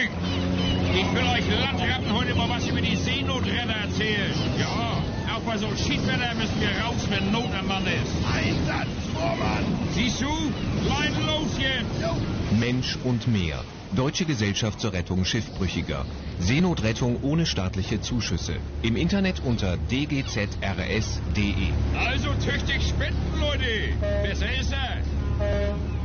ruhig! Ich will euch Landratten heute mal was über die Seenotretter erzählen. Ja, auch bei so Schiedwetter müssen wir raus, wenn Not am Mann ist. Einsatz, Vormann! Siehst du? Leiden los jetzt! Jo. Mensch und Meer. Deutsche Gesellschaft zur Rettung Schiffbrüchiger. Seenotrettung ohne staatliche Zuschüsse. Im Internet unter dgzrs.de. Also tüchtig spenden, Leute! Besser ist er!